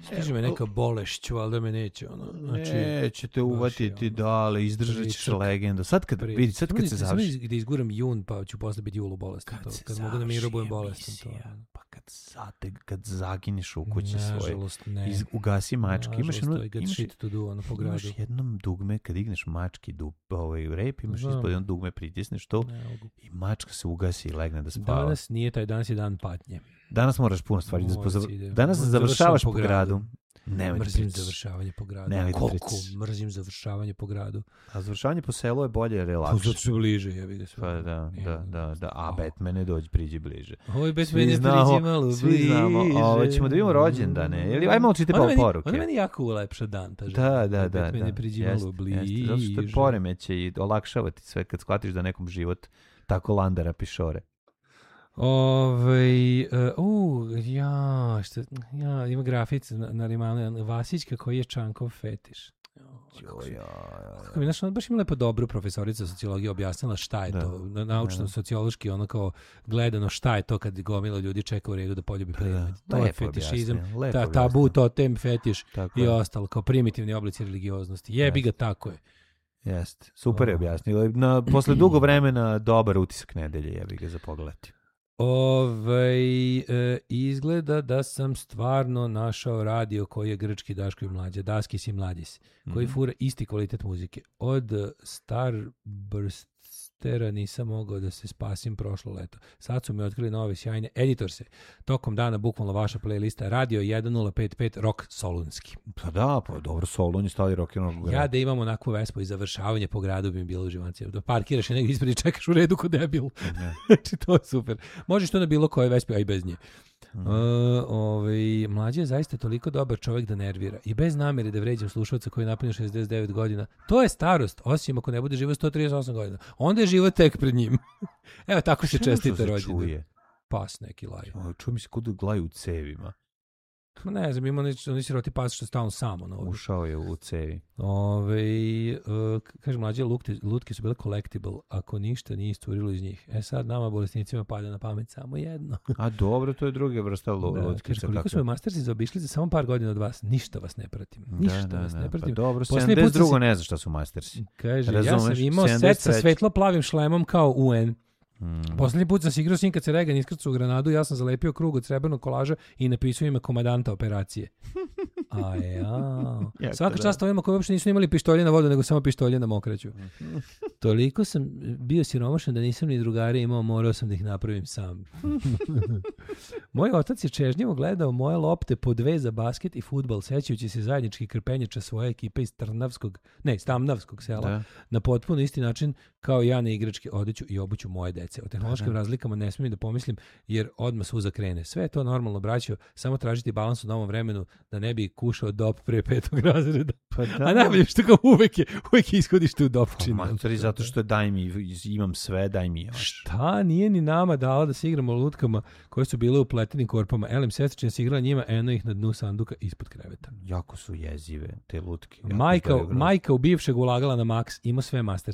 Stiže me neka bolešću, ali da me neće. Znači, nećete uvatiti, ali izdržat ćeš legenda. Sad kad se završi... Gde izguram jun, pa ću posle biti julu bolestan. Kad mogu da mirobujem bolestan. Pa kad zagineš u kući svoje, ugasi mačke. Imaš jednom dugme, kad igneš mački rep, imaš ispod jedno dugme, pritisneš to i mačka se ugasi i legne da spava. Danas nije taj, danas je dan patnje. Danas moraš puno stvari. Danas završavaš po gradu. Mrzim završavanje po gradu. Koliko mrzim završavanje po gradu. A završavanje po selu je bolje jer je lakše. Zato se bliže, jebi ga sve. Pa da. A Batmane priđi bliže. Oj, Batmane priđi malo bliže. Svi znamo. Ćemo da vidimo rođendane. Ajmo učite pa poruke. Ona meni jako ulepša dan. Da. Batmane priđi malo bliže. Zato što je poremeće i olakšavati sve kad shvatiš da nekom život tako landara pišore. Ima grafic na Rimanu Vasićka koji je Čankov fetiš. Znaš, ona baš ima lepo dobru profesorica sociologije objasnila šta je to, naučno-sociološki, ono kao gledano šta je to kad gomila ljudi čeka u redu da poljubi predmet. To je fetišizam, tabu, totem, fetiš i ostalo, kao primitivni oblici religioznosti. Jebi ga, tako je. Jeste, super je objasnila. Posle dugo vremena dobar utisak nedelje, jebi ga za pogledati. Izgleda da sam stvarno našao radio koji je grčki Daško i Mlađa, Daskis i Mladis, koji fura isti kvalitet muzike. Od Starburstera nisam mogao da se spasim prošlo leto. Sad su mi otkrili nove sjajne editor se. Tokom dana bukvalno vaša playlista Radio 1055 Rock Solunski. Pa da, dobro, Solun je stali rock. Ja da imam onakvu Vespu i završavanje po gradu bi mi bilo uživancije. Da parkiraš i negdje ispred i čekaš u redu kod debil. Znači, to je super. Možeš to na bilo koje Vespi, a i bez nje. Mlađe je zaista toliko dobar čovjek da nervira i bez namjere da vređam slušalca koji je napunio 69 godina. To je starost, osim ako ne bude živo 138 godina. Onda je život tek pred njim. Evo, tako se čestite rođendan. Pas neki laju. Čuo mi se kod laju u cevima. Ma ne znam, ima oni siroti pas što stalno samo. Ušao je u cevi. Kaže mlađe, lutke su bile collectible, ako ništa nije isturilo iz njih. Sad nama bolesnicima pada na pamet samo jedno. A dobro, to je druga vrsta lutke. Kaže, koliko su mastersi zaobišli za samo par godina od vas, ništa vas ne pratim. Ništa vas ne pratim. Pa dobro, 72 ne zna šta su mastersi. Kaže, ja sam imao set sa svetlo plavim šlemom kao UN. Poslednji put sam se igrao s njim kad se Reagan iskrcao u Granadu, ja sam zalepio krug od srebrnog kolaža i napisao ime komandanta operacije. Svaka čast ovima koji uopšte nisu imali pištolje na vodu, nego samo pištolje na mokraću. Toliko sam bio siromašan da nisam ni drugare imao, morao sam da ih napravim sam. Moj otac je čežnjivo gledao moje lopte po 2 za basket i fudbal, sećajući se zajednički krpenjača svoje ekipe iz Stamnavskog sela, na potpuno isti način kao ja na igračke odeću i obuću moje dece. O tehnološkim razlikama ne smijem da pomislim, jer odmah suza krene. Sve je to normalno, braćo, samo tražiti balans u novom vremenu da ne bi kušao dop pre 5. razreda. A najbolje što kao uvek ishodište u dopčinu. Zato što imam sve, daj mi još. Šta, nije ni nama dala da se igramo lutkama koje su bile u pletenim korpama. Elem sestričina se igrala njima, eno ih na dnu sanduka ispod kreveta. Jako su jezive te lutke. Majka u bivšeg ulagala na Max, ima sve master